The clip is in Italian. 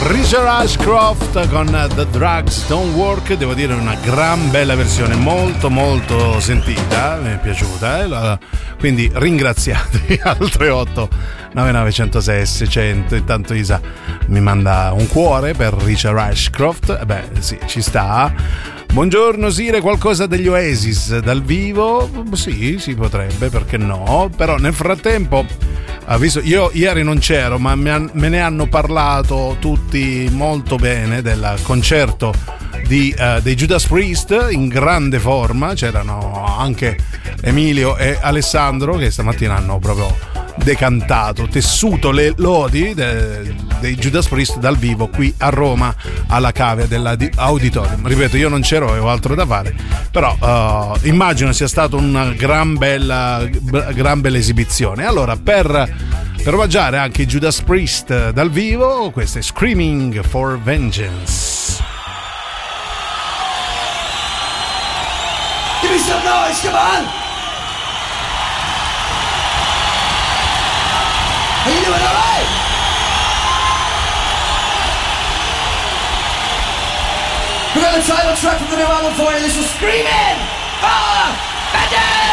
Richard Ashcroft con The Drugs Don't Work, devo dire una gran bella versione, molto molto sentita, mi è piaciuta, quindi ringraziate al 38 99 106 600. Intanto Isa mi manda un cuore per Richard Ashcroft, beh sì, ci sta. Buongiorno Sire, qualcosa degli Oasis dal vivo? Sì, si potrebbe, perché no? Però nel frattempo, visto, io ieri non c'ero, ma me ne hanno parlato tutti molto bene del concerto dei Judas Priest in grande forma. C'erano anche Emilio e Alessandro che stamattina hanno proprio decantato, tessuto le lodi dei Judas Priest dal vivo qui a Roma alla cave dell'auditorium. Ripeto, io non c'ero, avevo altro da fare, però immagino sia stata una gran bella esibizione. Allora, per omaggiare anche i Judas Priest dal vivo, questo è Screaming for Vengeance. Give me some noise, come on! Are you doing all right? We got the title track from the new album for you. This is Screaming for Vengeance!